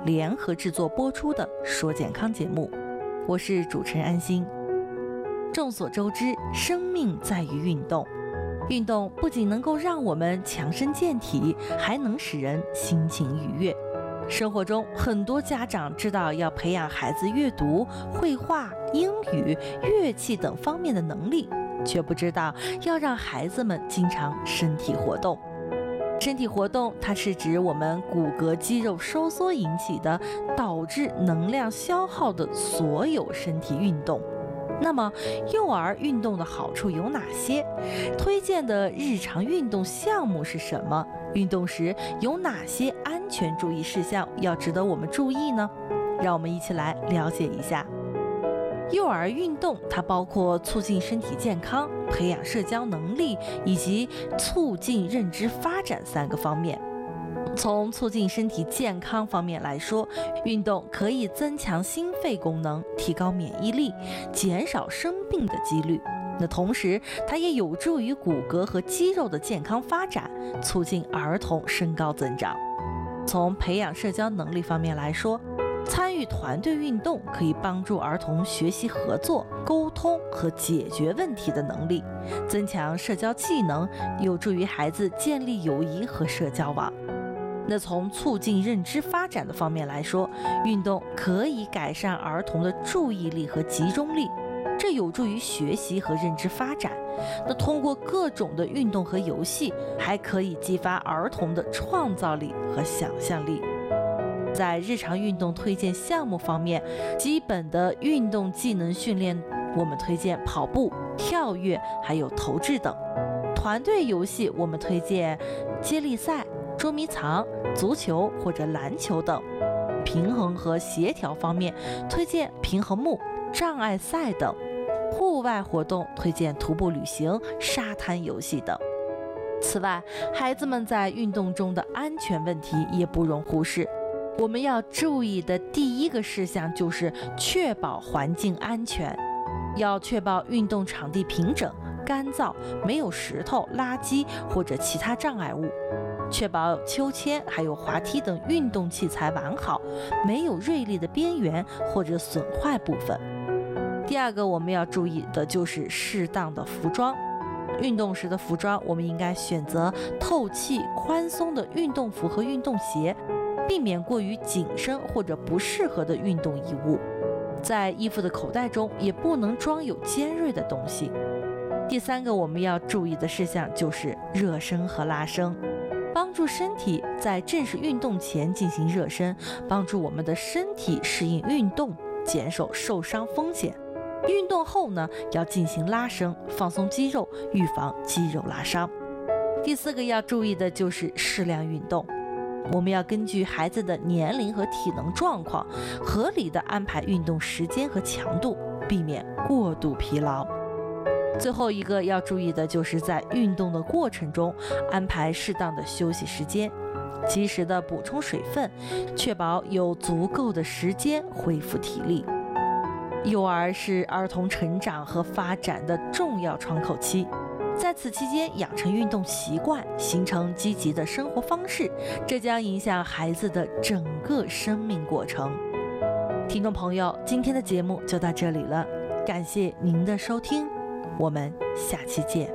联合制作播出的说健康节目，我是主持人安心。众所周知，生命在于运动，运动不仅能够让我们强身健体，还能使人心情愉悦。生活中，很多家长知道要培养孩子阅读、绘画、英语、乐器等方面的能力，却不知道要让孩子们经常身体活动。身体活动，它是指我们骨骼肌肉收缩引起的，导致能量消耗的所有身体运动。那么，幼儿运动的好处有哪些？推荐的日常运动项目是什么？运动时有哪些安全注意事项要值得我们注意呢？让我们一起来了解一下。幼儿运动它包括促进身体健康、培养社交能力以及促进认知发展3个方面。从促进身体健康方面来说，运动可以增强心肺功能，提高免疫力，减少生病的几率。同时它也有助于骨骼和肌肉的健康发展，促进儿童身高增长。从培养社交能力方面来说，参与团队运动可以帮助儿童学习合作、沟通和解决问题的能力，增强社交技能，有助于孩子建立友谊和社交网。从促进认知发展的方面来说，运动可以改善儿童的注意力和集中力，这有助于学习和认知发展。通过各种的运动和游戏，还可以激发儿童的创造力和想象力。在日常运动推荐项目方面，基本的运动技能训练，我们推荐跑步、跳跃，还有投掷等。团队游戏，我们推荐接力赛、捉迷藏、足球或者篮球等。平衡和协调方面，推荐平衡木、障碍赛等。户外活动推荐徒步旅行、沙滩游戏等。此外，孩子们在运动中的安全问题也不容忽视。我们要注意的第一个事项就是确保环境安全，要确保运动场地平整、干燥，没有石头、垃圾或者其他障碍物，确保秋千还有滑梯等运动器材完好，没有锐利的边缘或者损坏部分。第二个我们要注意的就是适当的服装。运动时的服装，我们应该选择透气、宽松的运动服和运动鞋，避免过于紧身或者不适合的运动衣物。在衣服的口袋中也不能装有尖锐的东西。第3个我们要注意的事项就是热身和拉伸，帮助身体在正式运动前进行热身，帮助我们的身体适应运动，减少受伤风险。运动后呢，要进行拉伸，放松肌肉，预防肌肉拉伤。第4个要注意的就是适量运动，我们要根据孩子的年龄和体能状况，合理的安排运动时间和强度，避免过度疲劳。最后一个要注意的就是在运动的过程中安排适当的休息时间，及时的补充水分，确保有足够的时间恢复体力。幼儿是儿童成长和发展的重要窗口期，在此期间养成运动习惯，形成积极的生活方式，这将影响孩子的整个生命过程。听众朋友，今天的节目就到这里了，感谢您的收听，我们下期见。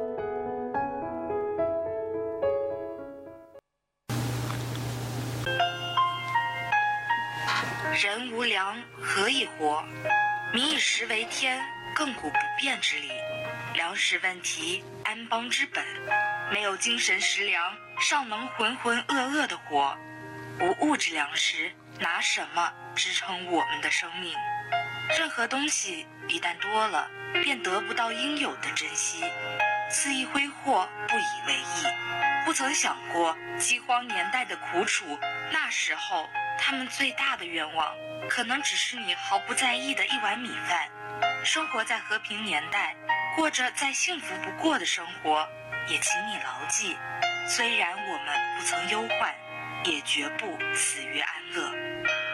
人无粮，何以活？民以食为天，亘古不变之理。粮食问题，安邦之本。没有精神食粮，尚能浑浑噩噩地活。无物质粮食，拿什么支撑我们的生命？任何东西一旦多了，便得不到应有的珍惜，肆意挥霍，不以为意。不曾想过饥荒年代的苦楚，那时候他们最大的愿望可能只是你毫不在意的一碗米饭。生活在和平年代，过着再幸福不过的生活，也请你牢记，虽然我们不曾忧患，也绝不死于安乐。